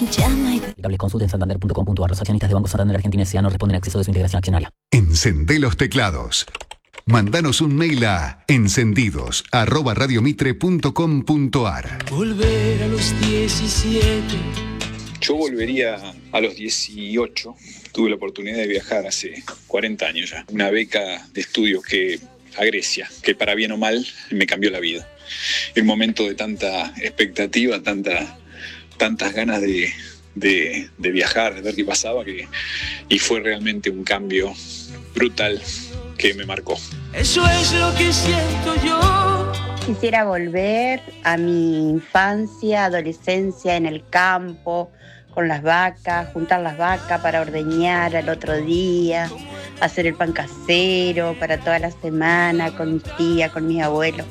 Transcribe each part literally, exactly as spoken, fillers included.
Llama y... Consulta en santander punto com punto a r. Los accionistas de Banco Santander Argentina S A no responden a exceso de su integración accionaria. Encendé los teclados. Mándanos un mail a encendidos arroba radiomitre punto com punto a r. Volver a los diecisiete. Yo volvería a los dieciocho. Tuve la oportunidad de viajar hace cuarenta años ya. Una beca de estudios que a Grecia, que para bien o mal me cambió la vida. Un momento de tanta expectativa, tanta, tantas ganas de, de, de viajar, de ver qué pasaba, que, y fue realmente un cambio brutal que me marcó. Eso es lo que siento yo. Quisiera volver a mi infancia, adolescencia en el campo, con las vacas, juntar las vacas para ordeñar al otro día, hacer el pan casero para toda la semana con mis tías, con mis abuelos.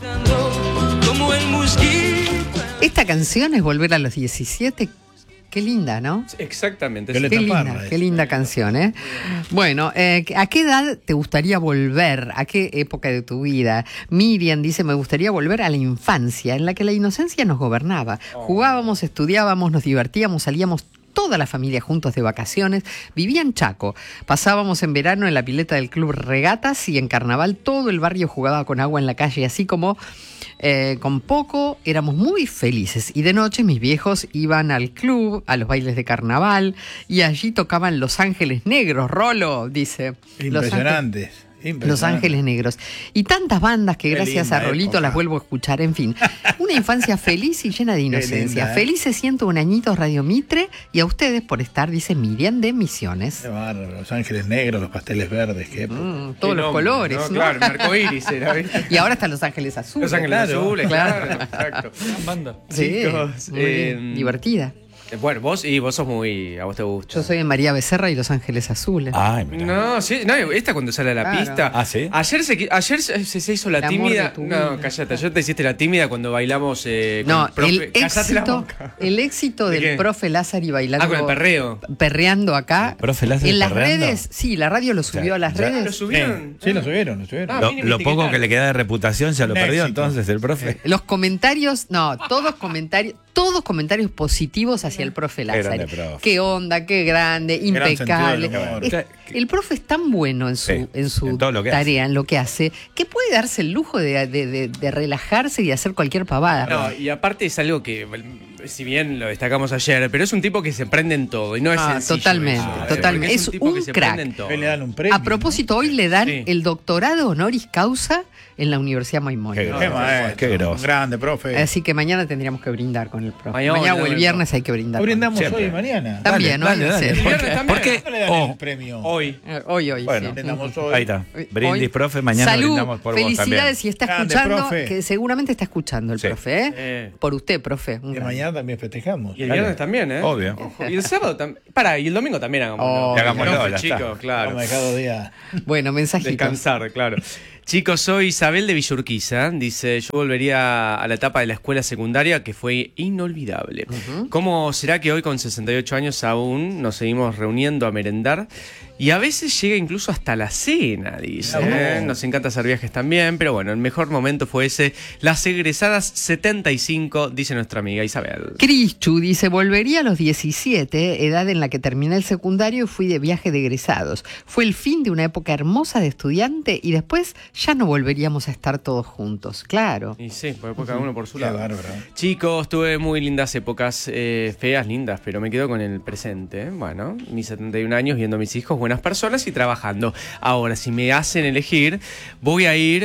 Como el mosquito. Esta canción es Volver a los diecisiete. Qué linda, ¿no? Exactamente. Qué linda, qué linda canción, ¿eh? Bueno, eh, ¿a qué edad te gustaría volver? ¿A qué época de tu vida? Miriam dice, me gustaría volver a la infancia, en la que la inocencia nos gobernaba. Jugábamos, estudiábamos, nos divertíamos, salíamos toda la familia juntos de vacaciones, vivía en Chaco. Pasábamos en verano en la pileta del Club Regatas y en carnaval todo el barrio jugaba con agua en la calle, así como eh, con poco éramos muy felices. Y de noche mis viejos iban al club, a los bailes de carnaval, y allí tocaban Los Ángeles Negros, Rolo, dice. Impresionantes. Los Ángeles Negros. Y tantas bandas que Qué gracias a Rolito época. las vuelvo a escuchar. En fin, una infancia feliz y llena de inocencia. linda, ¿eh? Felices ciento un añitos Radio Mitre y a ustedes por estar, dice Miriam de Misiones. Qué bárbaro, Los Ángeles Negros, los pasteles verdes, qué época. Mm, todos los colores, ¿no? Claro, el arcoíris era, ¿viste? Y ahora están Los Ángeles Azules. Los Ángeles Claro, Azules, claro. claro, exacto. Banda. Sí, Chicos, muy bien, eh, divertida. Bueno, vos y vos sos muy... A vos te gusta. Yo soy de María Becerra y Los Ángeles Azules. Ay, mira. No, sí, no, esta cuando sale a la Claro. pista. Ah, ¿sí? Ayer se, ayer se, se hizo la El amor tímida. de tu No, vida. cállate. Ayer te hiciste la tímida cuando bailamos. Eh, con No, el, profe. el Cállate la éxito, boca. el éxito ¿De del qué? profe Lázari bailando. Ah, con el perreo. Perreando acá. ¿Profe Lázari en las perreando? redes, sí, la radio lo subió Ya, a las ya. redes. ¿Lo subieron? Sí, lo subieron, lo subieron. Ah, Lo, mínimo lo poco etiquetar. que le queda de reputación ya lo Un perdió éxito. entonces el profe. Los comentarios, no, todos comentarios, todos comentarios positivos hacia el profe Qué Lázari. grande, profe. Qué onda, qué grande, Gran impecable. sentido del humor. Es- el profe es tan bueno en su, Sí, en su en todo lo que tarea, en lo que hace, que puede darse el lujo de, de- de- de relajarse y de hacer cualquier pavada. No, y aparte es algo que, si bien lo destacamos ayer, pero es un tipo que se prende en todo y no es Ah, sencillo totalmente, eso, ¿eh? totalmente. Porque Es un tipo un que se crack. prende en todo. Hoy le dan un premio. A propósito, hoy le dan Sí. el doctorado honoris causa en la Universidad Maimónico. Qué ¿no? Qué maestro. Qué grosso. Un grande, profe. Así que mañana tendríamos que brindar con el profe. Mañana Mañana, o el brindamos. viernes hay que brindar. Hoy con él. brindamos Siempre. hoy y mañana. También, ¿no? Dale, En dale, serio. ¿Por viernes qué? también. ¿Por qué? No le dan Oh, el premio. Hoy. Eh, Hoy, hoy. Bueno. sí. Brindamos hoy. ahí está. Hoy- Brindis, hoy- profe, mañana Salud, brindamos por vos felicidades también. si está Grande, escuchando, profe. que seguramente está escuchando el Sí. profe, ¿eh? Eh. Por usted, profe. Un Y grande. mañana también festejamos. Y el Dale. viernes también, ¿eh? Obvio. Ojo. Y el sábado también. Pará, y el domingo también hagámoslo. Oh, Y hagámoslo, Profe, ya está. chicos, claro. Vamos a dejar dos días. Bueno, mensajitos. Descansar, claro. Chicos, soy Isabel de Villurquiza. Dice, yo volvería a la etapa de la escuela secundaria que fue inolvidable. ¿Cómo será que hoy con sesenta y ocho años aún nos seguimos reuniendo a merendar? Y a veces llega incluso hasta la cena, dice. Ah, ¿eh? Nos encanta hacer viajes también, pero bueno, el mejor momento fue ese. Las egresadas setenta y cinco, dice nuestra amiga Isabel. Crichu dice, volvería a los diecisiete, edad en la que terminé el secundario y fui de viaje de egresados. Fue el fin de una época hermosa de estudiante y después ya no volveríamos a estar todos juntos. Claro. Y sí, porque cada uno por su Qué lado. bárbaro. Chicos, tuve muy lindas épocas, eh, feas, lindas, pero me quedo con el presente. Bueno, mis setenta y un años viendo a mis hijos, buenas personas y trabajando. Ahora, si me hacen elegir, voy a ir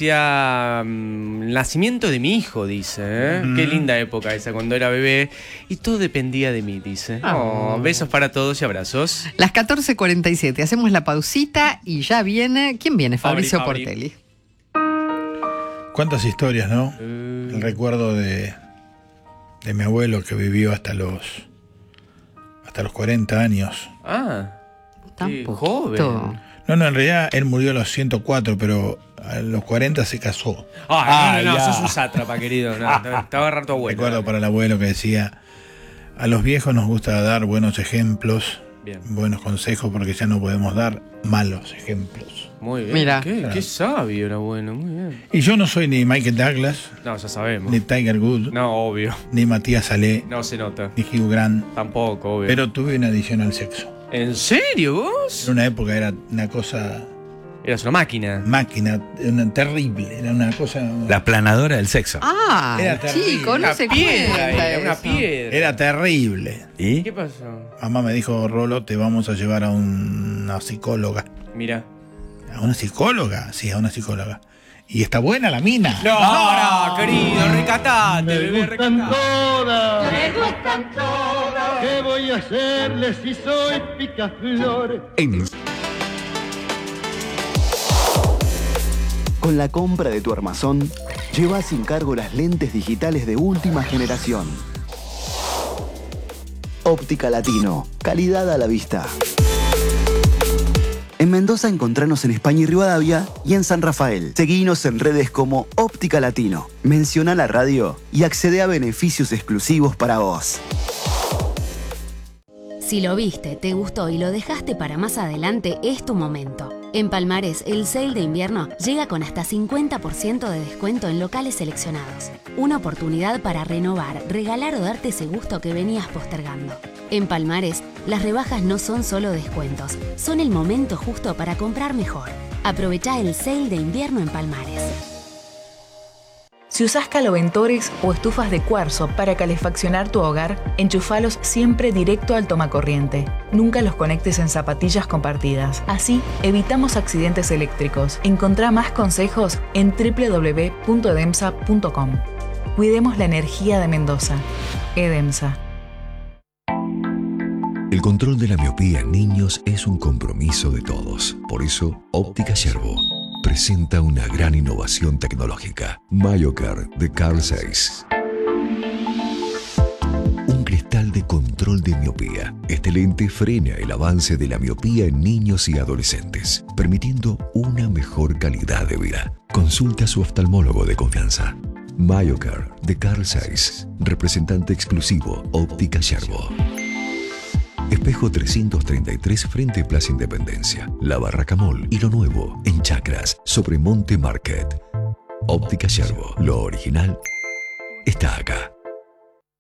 hacia mm, el nacimiento de mi hijo, dice. ¿eh? Qué linda época esa, cuando era bebé. Y todo dependía de mí, dice. Oh, besos para todos y abrazos. Las catorce cuarenta y siete, hacemos la pausita y ya viene... ¿Quién viene? Fabri, Fabricio Fabri. Portelli. Cuántas historias, ¿no? Eh, El recuerdo de, de mi abuelo que vivió hasta los hasta los cuarenta años. Ah, Tan qué poquito. joven. No, no, en realidad él murió a los ciento cuatro, pero a los cuarenta se casó. Ah, no, no, no, ya. sos un sátrapa, querido. No, te, te va a agarrar tu abuelo. Recuerdo para el abuelo que decía, a los viejos nos gusta dar buenos ejemplos, Bien. buenos consejos, porque ya no podemos dar malos ejemplos. Muy bien. Mira. Qué, Claro. qué sabio era bueno, muy bien. Y yo no soy ni Michael Douglas, No, ya sabemos. ni Tiger Woods, No, obvio. ni Matías Salé, No se nota. ni Hugh Grant, Tampoco, obvio. pero tuve una adicción al sexo. ¿En serio vos? En una época era una cosa Eras una máquina. máquina, una terrible, era una cosa... La aplanadora del sexo. Ah, Era terrible. chico, no Una se piedra, cuenta era una eso. piedra. Era terrible. ¿Y? ¿Qué pasó? Mamá me dijo, Rolo, te vamos a llevar a una psicóloga. Mira. ¿A una psicóloga? Sí, a una psicóloga. Y está buena la mina. No, no, querido, recatate, bebé, recatate. En Con la compra de tu armazón, lleva sin cargo las lentes digitales de última generación. Óptica Latino, calidad a la vista. En Mendoza encontranos en España y Rivadavia y en San Rafael. Seguinos en redes como Óptica Latino. Menciona la radio y accede a beneficios exclusivos para vos. Si lo viste, te gustó y lo dejaste para más adelante, es tu momento. En Palmares, el sale de invierno llega con hasta cincuenta por ciento de descuento en locales seleccionados. Una oportunidad para renovar, regalar o darte ese gusto que venías postergando. En Palmares, las rebajas no son solo descuentos, son el momento justo para comprar mejor. Aprovechá el sale de invierno en Palmares. Si usás caloventores o estufas de cuarzo para calefaccionar tu hogar, enchufalos siempre directo al tomacorriente. Nunca los conectes en zapatillas compartidas. Así, evitamos accidentes eléctricos. Encontrá más consejos en doble u doble u doble u punto edemsa punto com. Cuidemos la energía de Mendoza. Edemsa. El control de la miopía en niños es un compromiso de todos. Por eso, Óptica Yerbo presenta una gran innovación tecnológica. MyoCare de Carl Zeiss. Un cristal de control de miopía. Este lente frena el avance de la miopía en niños y adolescentes, permitiendo una mejor calidad de vida. Consulta a su oftalmólogo de confianza. MyoCare de Carl Zeiss, representante exclusivo Óptica Yerbo. Espejo trescientos treinta y tres frente Plaza Independencia, La Barraca Mall y lo nuevo en Chacras sobre Monte Market. Óptica Yerbo, lo original está acá.